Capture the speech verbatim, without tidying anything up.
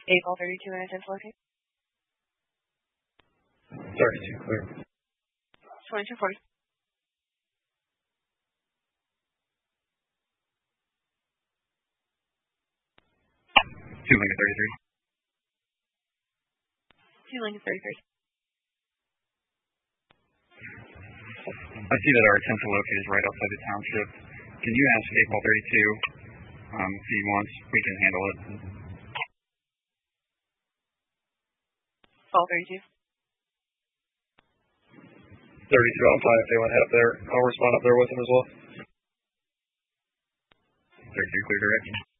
April thirty-two and ten fourteen. thirty-two clear. twenty-two forty. two Lincoln thirty-three. two Lincoln thirty-three. I see that our attempt to locate is right outside the township. Can you ask April thirty-two um, if he wants, we can handle it. twelve thirty-two. thirty-two, I'm fine if they want to head up there. I'll respond up there with them as well. thirty-two, clear direction.